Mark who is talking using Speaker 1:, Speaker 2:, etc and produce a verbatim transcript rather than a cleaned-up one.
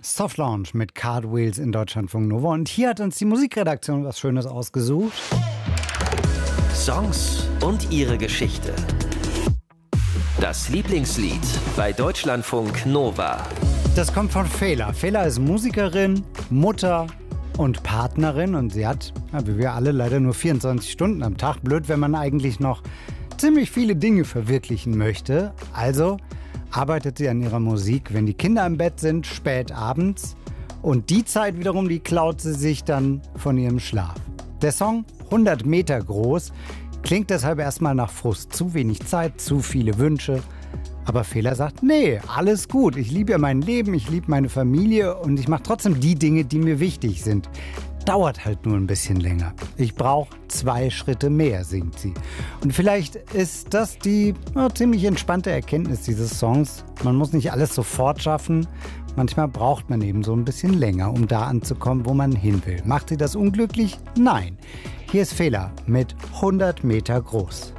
Speaker 1: Soft Launch mit Cartwheels in Deutschlandfunk Nova. Und hier hat uns die Musikredaktion was Schönes ausgesucht.
Speaker 2: Songs und ihre Geschichte. Das Lieblingslied bei Deutschlandfunk Nova.
Speaker 1: Das kommt von Fela. Fela ist Musikerin, Mutter und Partnerin. Und sie hat, ja, wie wir alle, leider nur vierundzwanzig Stunden am Tag. Blöd, wenn man eigentlich noch ziemlich viele Dinge verwirklichen möchte. Also arbeitet sie an ihrer Musik, wenn die Kinder im Bett sind, spät abends. Und die Zeit wiederum, die klaut sie sich dann von ihrem Schlaf. Der Song hundert Meter groß klingt deshalb erstmal nach Frust. Zu wenig Zeit, zu viele Wünsche. Aber Fela sagt, nee, alles gut. Ich liebe ja mein Leben, ich liebe meine Familie und ich mache trotzdem die Dinge, die mir wichtig sind. Dauert halt nur ein bisschen länger. Ich brauche zwei Schritte mehr, singt sie. Und vielleicht ist das die ja, ziemlich entspannte Erkenntnis dieses Songs. Man muss nicht alles sofort schaffen. Manchmal braucht man eben so ein bisschen länger, um da anzukommen, wo man hin will. Macht sie das unglücklich? Nein. Hier ist Fela mit hundert Meter groß.